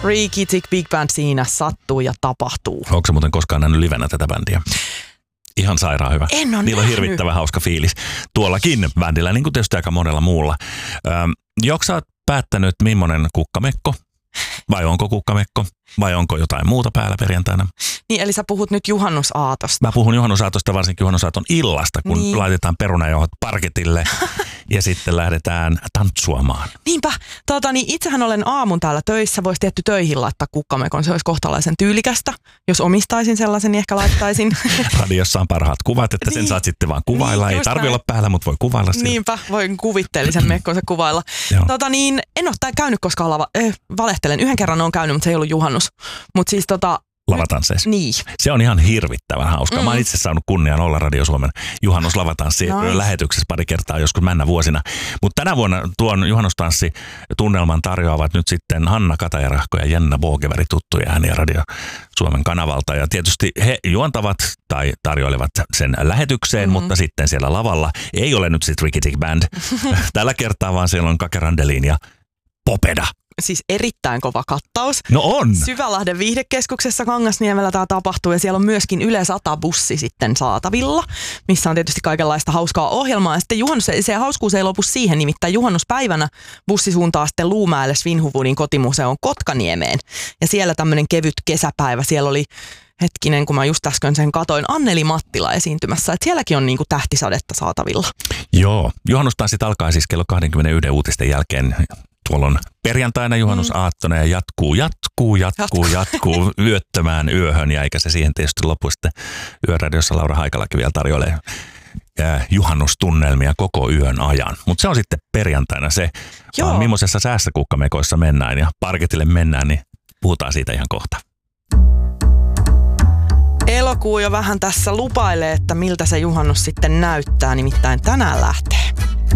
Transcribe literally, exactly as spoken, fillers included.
Rikki Tikki Big Band siinä sattuu ja tapahtuu. Onko se muuten koskaan nähnyt livenä tätä bändiä? Ihan sairaan hyvä. En ole Niillä on nähnyt. hirvittävän hauska fiilis. Tuollakin bändillä, niin kuin tietysti aika monella muulla. Ähm, Joko sä oot päättänyt, millainen kukkamekko? Vai onko kukkamekko? Vai onko jotain muuta päällä perjantaina? Niin, eli sä puhut nyt juhannusaatosta. Mä puhun juhannusaatosta, varsinkin juhannusaaton illasta, kun Niin. laitetaan perunajauhot parketille ja sitten lähdetään tantsuamaan. Niinpä. Tota, niin itsehän olen aamun täällä töissä. Voisi tietty töihin laittaa kukkamekon. Se olisi kohtalaisen tyylikästä. Jos omistaisin sellaisen, niin ehkä laittaisin. Radiossa on parhaat kuvat, että sen Niin. saat sitten vaan kuvailla. Niin, Ei just tarvi näin. olla päällä, mutta voi kuvailla sitä. Niinpä, voin kuvitteellisen mekkonsa kuvailla. Joo. Tota niin, en ole tää käynyt koskaan lava, äh, valehtelen. Yhden kerran on käynyt, mutta se ei ollut juhannus. Mutta siis tota, Lavatansseissa. niin. Se on ihan hirvittävän hauska. Mm. Mä oon itse saanut kunnian olla Radio Suomen juhannuslavatanssi Nice. lähetyksessä pari kertaa joskus männä vuosina. Mutta tänä vuonna tuon juhannustanssi tunnelman tarjoavat nyt sitten Hanna Katajärahko ja Jenna Bogeväri, tuttuja ääniä Radio Suomen kanavalta. Ja tietysti he juontavat tai tarjoilevat sen lähetykseen, Mm-hmm. mutta sitten siellä lavalla ei ole nyt sitten Rikki Tikki Band. Tällä kertaa vaan siellä on Kake Randelin ja Popeda. Siis erittäin kova kattaus. No on! Syvälahden viihdekeskuksessa Kangasniemellä tämä tapahtuu ja siellä on myöskin Yle sata bussi sitten saatavilla, missä on tietysti kaikenlaista hauskaa ohjelmaa. Ja sitten juhannus, se, se hauskuus ei lopu siihen, nimittäin juhannuspäivänä bussi suuntaa sitten Luumäelle Svinhufvudin kotimuseon Kotkaniemeen. Ja siellä tämmöinen kevyt kesäpäivä, siellä oli hetkinen, kun mä just äsken sen katoin, Anneli Mattila esiintymässä. Että sielläkin on niinku tähtisadetta saatavilla. Joo, juhannustanssit alkaa siis kello kaksikymmentäyksi uutisten jälkeen. Tuolla on perjantaina juhannusaattona ja jatkuu, jatkuu, jatkuu, jatkuu yöttömään yöhön. Ja eikä se siihen tietysti lopu sitten Yöradiossa Laura Haikalakin vielä tarjoilee juhannustunnelmia koko yön ajan. Mutta se on sitten perjantaina se, vaan millaisessa säässä kukkamekoissa mennään ja parketille mennään, niin puhutaan siitä ihan kohta. Elokuu jo vähän tässä lupailee, että miltä se juhannus sitten näyttää, nimittäin tänään lähtee.